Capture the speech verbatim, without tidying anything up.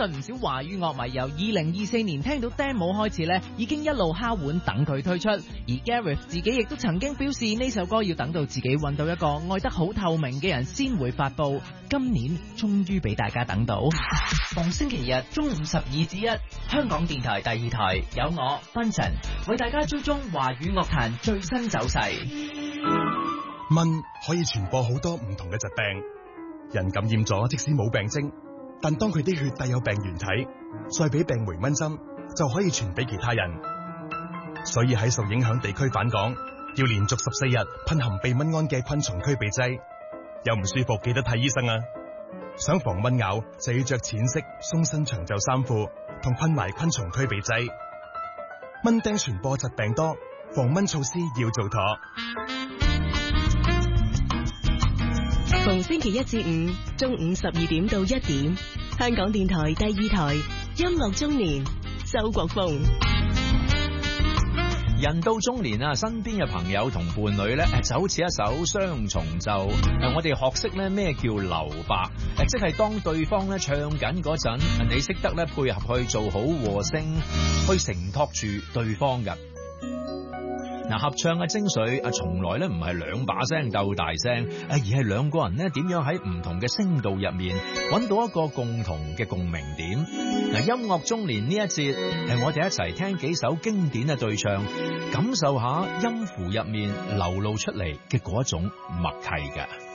信唔少華語樂迷由二零二四年聽到 demo 開始咧，已經一路敲碗等佢推出。而 Gareth 自己亦都曾經表示呢首歌要等到自己揾到一個愛得好透明嘅人先會發佈。今年終於俾大家等到。逢星期日中午十二至一，香港電台第二台有我 Benson 為大家追蹤華語樂壇最新走勢。 蚊可以傳播好多唔同嘅疾病，人感染咗即使冇病徵，但當佢啲血帶有病原體，再俾病媒蚊針，就可以傳俾其他人。所以喺受影響地區返港，要連續十四日噴含避蚊胺嘅昆蟲驅避劑。有唔舒服記得睇醫生啊！想防蚊咬就要着淺色鬆身長袖衫褲，同噴埋昆蟲驅避劑。蚊叮傳播疾病多，防蚊措施要做妥。 逢星期一至五中午十二點到一點，香港電台第二台音樂中年，周國峰。 人到中年啊，身邊嘅朋友同伴侶咧，就好似一首雙重奏。誒，我哋學識咧咩叫留白，誒，即係當對方咧唱緊嗰陣，你識得咧配合去做好和聲，去承托住對方嘅。嗱，合唱嘅精髓啊，從來咧唔係兩把聲鬥大聲，誒，而係兩個人咧點樣喺唔同嘅聲道入面揾到一個共同嘅共鳴點。嗱，音樂中年呢一節係我哋一齊聽幾首經典嘅對唱，感受下音符入面流露出嚟嘅嗰種默契嘅。